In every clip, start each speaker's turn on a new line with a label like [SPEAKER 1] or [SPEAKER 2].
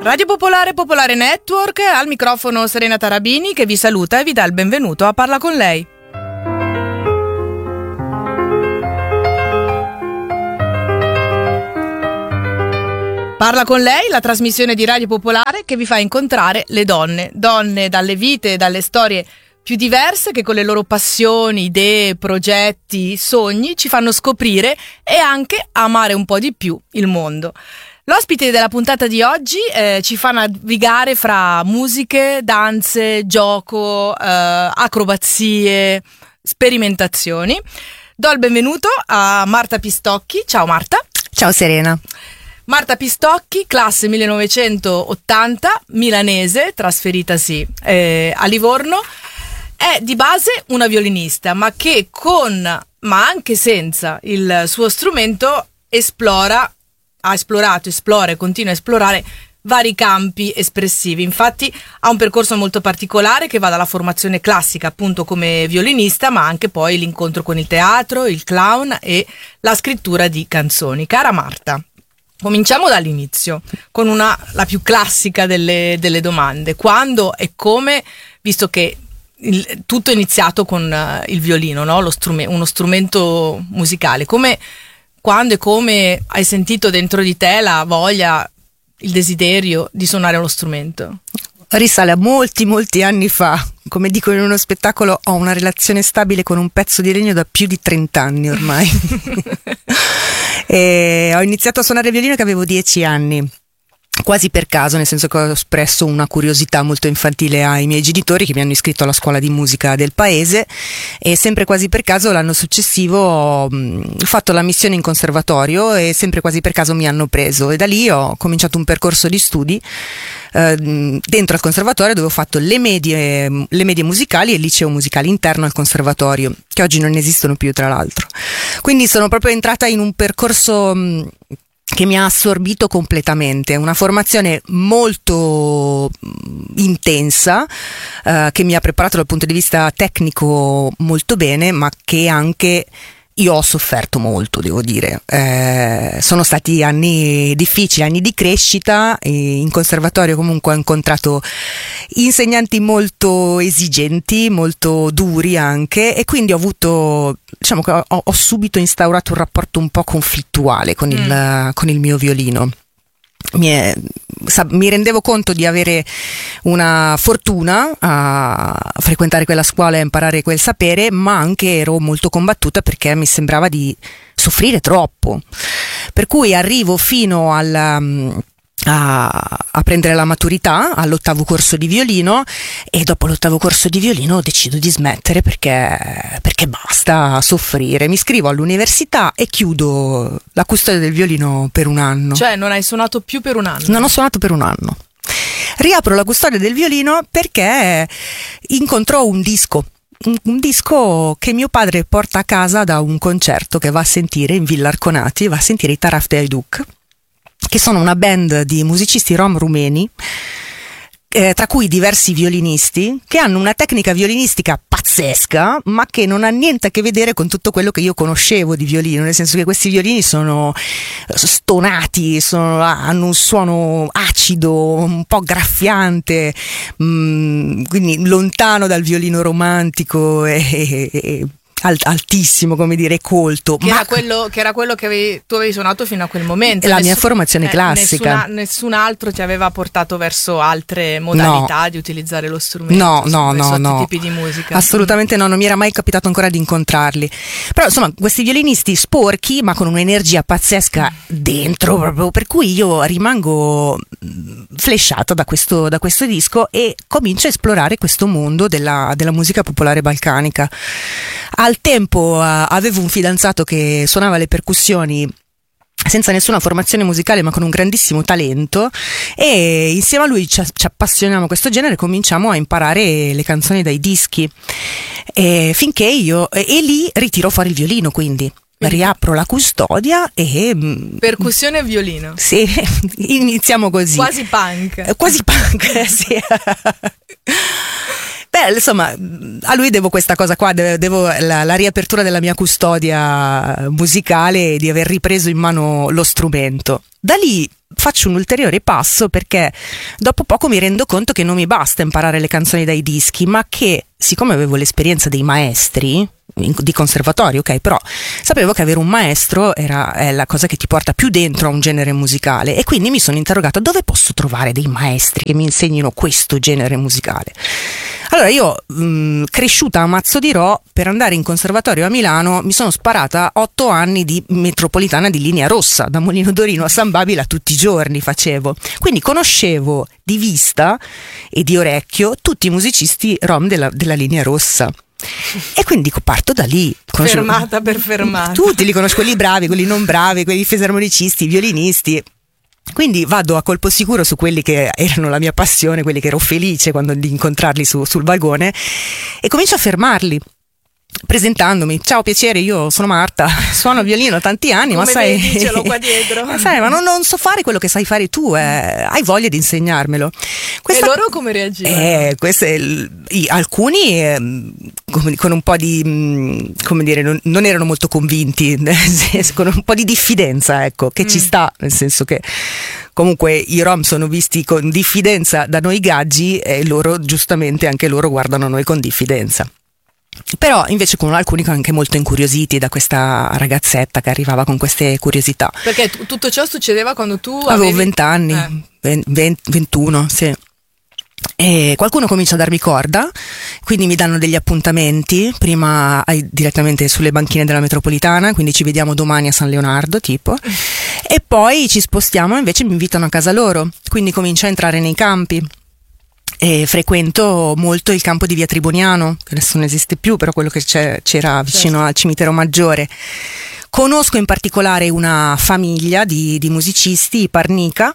[SPEAKER 1] Radio Popolare, Popolare Network, al microfono Serena Tarabini che vi saluta e vi dà il benvenuto a Parla con lei. Parla con lei, la trasmissione di Radio Popolare che vi fa incontrare le donne dalle vite e dalle storie più diverse che con le loro passioni, idee, progetti, sogni ci fanno scoprire e anche amare un po' di più il mondo. L'ospite della puntata di oggi ci fa navigare fra musiche, danze, gioco, acrobazie, sperimentazioni. Do il benvenuto a Marta Pistocchi. Ciao Marta.
[SPEAKER 2] Ciao Serena.
[SPEAKER 1] Marta Pistocchi, classe 1980, milanese, trasferitasi a Livorno. È di base una violinista, ma che ma anche senza il suo strumento esplora e continua a esplorare vari campi espressivi. Infatti ha un percorso molto particolare che va dalla formazione classica appunto come violinista, ma anche poi l'incontro con il teatro, il clown e la scrittura di canzoni. Cara Marta, cominciamo dall'inizio con la più classica delle domande: quando e come, visto che tutto è iniziato con il violino, no? Uno strumento musicale, quando e come hai sentito dentro di te la voglia, il desiderio di suonare uno strumento?
[SPEAKER 2] Risale a molti anni fa. Come dico in uno spettacolo, ho una relazione stabile con un pezzo di legno da più di 30 anni ormai. E ho iniziato a suonare il violino che avevo 10 anni. Quasi per caso, nel senso che ho espresso una curiosità molto infantile ai miei genitori che mi hanno iscritto alla scuola di musica del paese, e sempre quasi per caso l'anno successivo ho fatto la missione in conservatorio e sempre quasi per caso mi hanno preso, e da lì ho cominciato un percorso di studi dentro al conservatorio, dove ho fatto le medie musicali e il liceo musicale interno al conservatorio, che oggi non esistono più tra l'altro. Quindi sono proprio entrata in un percorso che mi ha assorbito completamente, una formazione molto intensa, che mi ha preparato dal punto di vista tecnico molto bene, ma che anche io ho sofferto molto, devo dire. Sono stati anni difficili, anni di crescita, e in conservatorio comunque ho incontrato insegnanti molto esigenti, molto duri anche, e quindi diciamo che ho subito instaurato un rapporto un po' conflittuale con il mio violino. Mi rendevo conto di avere una fortuna a frequentare quella scuola e imparare quel sapere, ma anche ero molto combattuta perché mi sembrava di soffrire troppo. Per cui arrivo fino a prendere la maturità all'8º corso di violino, e dopo l'8º corso di violino decido di smettere perché basta soffrire. Mi iscrivo all'università e chiudo la custodia del violino per un anno.
[SPEAKER 1] Cioè non hai suonato più per un anno?
[SPEAKER 2] Non ho suonato per un anno. Riapro la custodia del violino perché incontrò un disco che mio padre porta a casa da un concerto che va a sentire in Villa Arconati, va a sentire i Taraf de Hajduk, che sono una band di musicisti rom rumeni, tra cui diversi violinisti, che hanno una tecnica violinistica pazzesca, ma che non ha niente a che vedere con tutto quello che io conoscevo di violino, nel senso che questi violini sono stonati, hanno un suono acido, un po' graffiante, quindi lontano dal violino romantico e altissimo, come dire, colto.
[SPEAKER 1] Che era quello che tu avevi suonato fino a quel momento.
[SPEAKER 2] La mia formazione classica.
[SPEAKER 1] Nessun altro ti aveva portato verso altre modalità di utilizzare lo strumento?
[SPEAKER 2] No.
[SPEAKER 1] Tipi di musica?
[SPEAKER 2] Assolutamente no, non mi era mai capitato ancora di incontrarli. Però insomma, questi violinisti sporchi, ma con un'energia pazzesca dentro, proprio, per cui io rimango flashata da questo disco e comincio a esplorare questo mondo della musica popolare balcanica. Al tempo avevo un fidanzato che suonava le percussioni senza nessuna formazione musicale, ma con un grandissimo talento, e insieme a lui ci appassioniamo a questo genere, cominciamo a imparare le canzoni dai dischi, finché e lì ritiro fuori il violino, quindi riapro la custodia e
[SPEAKER 1] percussione e violino.
[SPEAKER 2] Sì, iniziamo così.
[SPEAKER 1] Quasi punk,
[SPEAKER 2] sì. Beh, insomma, a lui devo questa cosa qua, devo la riapertura della mia custodia musicale e di aver ripreso in mano lo strumento. Da lì faccio un ulteriore passo, perché dopo poco mi rendo conto che non mi basta imparare le canzoni dai dischi, ma che, siccome avevo l'esperienza dei maestri di conservatorio, ok, però sapevo che avere un maestro è la cosa che ti porta più dentro a un genere musicale, e quindi mi sono interrogata: dove posso trovare dei maestri che mi insegnino questo genere musicale? Allora io, cresciuta a Mazzo di Ro, per andare in conservatorio a Milano mi sono sparata 8 anni di metropolitana di linea rossa, da Molino d'Orino a San Babila tutti i giorni facevo, quindi conoscevo di vista e di orecchio tutti i musicisti rom della linea rossa. E quindi dico, parto da lì.
[SPEAKER 1] Fermata per fermata.
[SPEAKER 2] Tutti li conosco, quelli bravi, quelli non bravi, quelli fisarmonicisti, violinisti. Quindi vado a colpo sicuro su quelli che erano la mia passione, quelli che ero felice di incontrarli sul vagone, e comincio a fermarli, presentandomi: ciao, piacere, io sono Marta, suono il violino da tanti anni.
[SPEAKER 1] Come
[SPEAKER 2] ma sai,
[SPEAKER 1] vedi, ce l'ho qua dietro.
[SPEAKER 2] sai, ma non so fare quello che sai fare tu, hai voglia di insegnarmelo.
[SPEAKER 1] E loro come reagivano?
[SPEAKER 2] Alcuni con un po' di, come dire, non erano molto convinti, con un po' di diffidenza, ecco, che ci sta, nel senso che comunque i rom sono visti con diffidenza da noi gaggi, e loro, giustamente, anche loro guardano noi con diffidenza. Però invece con alcuni anche molto incuriositi da questa ragazzetta che arrivava con queste curiosità.
[SPEAKER 1] Perché tutto ciò succedeva quando tu
[SPEAKER 2] avevo 20 anni, 21, sì. E qualcuno comincia a darmi corda, quindi mi danno degli appuntamenti, prima direttamente sulle banchine della metropolitana, quindi ci vediamo domani a San Leonardo tipo, e poi ci spostiamo, invece mi invitano a casa loro, quindi comincio a entrare nei campi. E frequento molto il campo di Via Triboniano, che adesso non esiste più, però quello che c'era vicino al cimitero Maggiore. Conosco in particolare una famiglia di musicisti, i Parnica,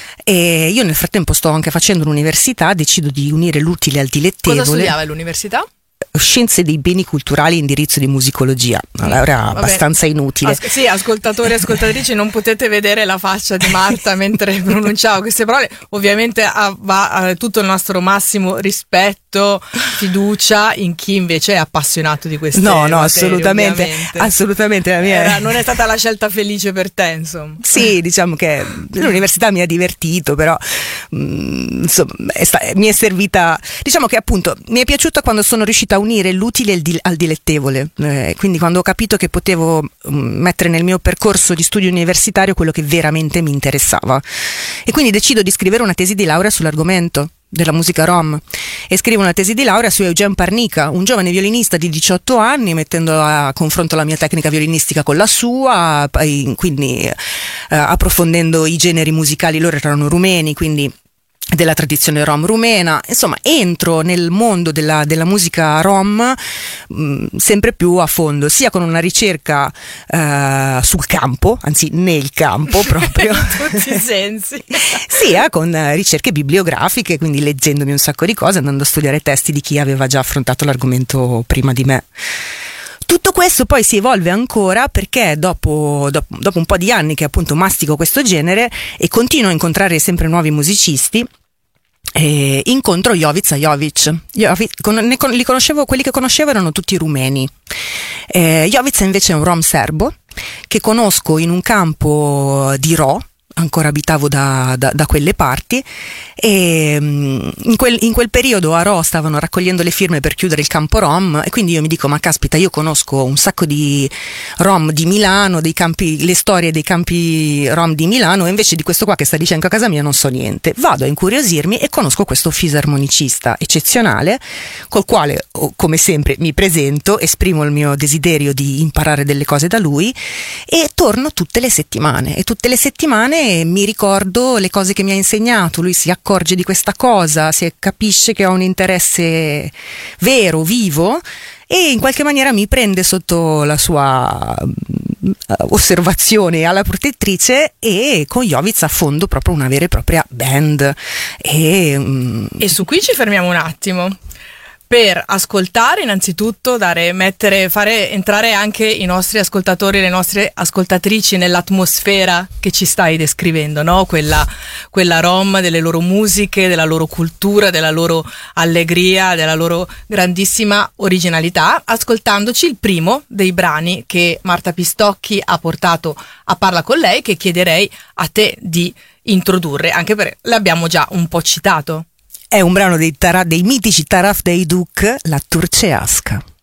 [SPEAKER 2] e io nel frattempo sto anche facendo l'università, decido di unire l'utile al dilettevole.
[SPEAKER 1] Cosa studiava all'università?
[SPEAKER 2] Scienze dei beni culturali, indirizzo di musicologia, una laurea abbastanza inutile.
[SPEAKER 1] Sì, ascoltatori e ascoltatrici, non potete vedere la faccia di Marta mentre pronunciavo queste parole. Ovviamente va tutto il nostro massimo rispetto, fiducia in chi invece è appassionato di queste materie,
[SPEAKER 2] assolutamente la mia
[SPEAKER 1] non è stata la scelta felice per te, insomma.
[SPEAKER 2] Sì, diciamo che l'università mi ha divertito, però insomma mi è servita, diciamo che appunto mi è piaciuta quando sono riuscita a unire l'utile al dilettevole, quindi quando ho capito che potevo mettere nel mio percorso di studio universitario quello che veramente mi interessava, e quindi decido di scrivere una tesi di laurea sull'argomento della musica rom, e scrivo una tesi di laurea su Eugen Parnica, un giovane violinista di 18 anni, mettendo a confronto la mia tecnica violinistica con la sua, quindi approfondendo i generi musicali. Loro erano rumeni, quindi della tradizione rom rumena. Insomma, entro nel mondo della musica rom sempre più a fondo, sia con una ricerca sul campo, anzi nel campo proprio
[SPEAKER 1] in tutti i sensi,
[SPEAKER 2] sia con ricerche bibliografiche, quindi leggendomi un sacco di cose, andando a studiare testi di chi aveva già affrontato l'argomento prima di me. Tutto questo poi si evolve ancora, perché dopo un po' di anni che appunto mastico questo genere e continuo a incontrare sempre nuovi musicisti, incontro Jovica Jovic. Li conoscevo, quelli che conoscevo erano tutti rumeni. Jovica invece è un rom serbo che conosco in un campo di Ro, ancora abitavo da quelle parti, e in quel periodo a Ro stavano raccogliendo le firme per chiudere il campo rom, e quindi io mi dico: ma caspita, io conosco un sacco di rom di Milano, le storie dei campi rom di Milano, e invece di questo qua che sta dicendo a casa mia non so niente. Vado a incuriosirmi e conosco questo fisarmonicista eccezionale, col quale, come sempre, mi presento, esprimo il mio desiderio di imparare delle cose da lui, e torno tutte le settimane, mi ricordo le cose che mi ha insegnato. Lui si accorge di questa cosa, capisce che ho un interesse vero, vivo, e in qualche maniera mi prende sotto la sua osservazione alla protettrice, e con Jovica affondo proprio una vera e propria band. E
[SPEAKER 1] su qui ci fermiamo un attimo per ascoltare innanzitutto, fare entrare anche i nostri ascoltatori e le nostre ascoltatrici nell'atmosfera che ci stai descrivendo, no? Quella rom, delle loro musiche, della loro cultura, della loro allegria, della loro grandissima originalità, ascoltandoci il primo dei brani che Marta Pistocchi ha portato a Parla con lei, che chiederei a te di introdurre, anche perché l'abbiamo già un po' citato.
[SPEAKER 2] È un brano dei mitici Taraf Deyduk, La Turceasca.